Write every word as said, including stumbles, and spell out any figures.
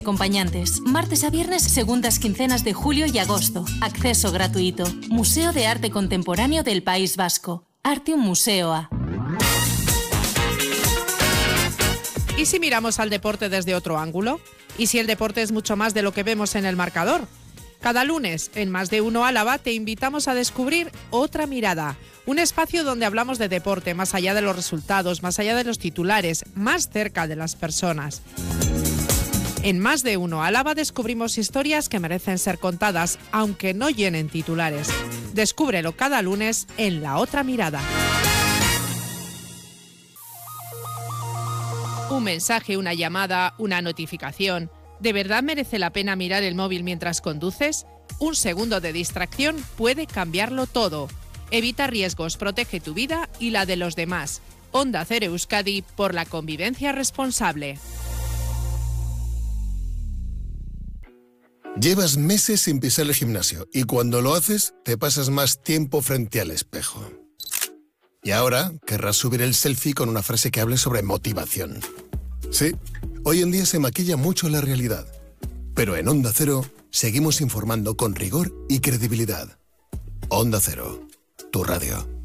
Acompañantes, martes a viernes, segundas quincenas de julio y agosto. Acceso gratuito. Museo de Arte Contemporáneo del País Vasco. Artium Museoa. ¿Y si miramos al deporte desde otro ángulo? ¿Y si el deporte es mucho más de lo que vemos en el marcador? Cada lunes, en Más de Uno Álava, te invitamos a descubrir Otra Mirada, un espacio donde hablamos de deporte más allá de los resultados, más allá de los titulares, más cerca de las personas. En Más de Uno Álava descubrimos historias que merecen ser contadas, aunque no llenen titulares. Descúbrelo cada lunes en La Otra Mirada. Un mensaje, una llamada, una notificación. ¿De verdad merece la pena mirar el móvil mientras conduces? Un segundo de distracción puede cambiarlo todo. Evita riesgos, protege tu vida y la de los demás. Onda Cero Euskadi, por la convivencia responsable. Llevas meses sin pisar el gimnasio y cuando lo haces te pasas más tiempo frente al espejo. Y ahora querrás subir el selfie con una frase que hable sobre motivación. Sí, hoy en día se maquilla mucho la realidad, pero en Onda Cero seguimos informando con rigor y credibilidad. Onda Cero, tu radio.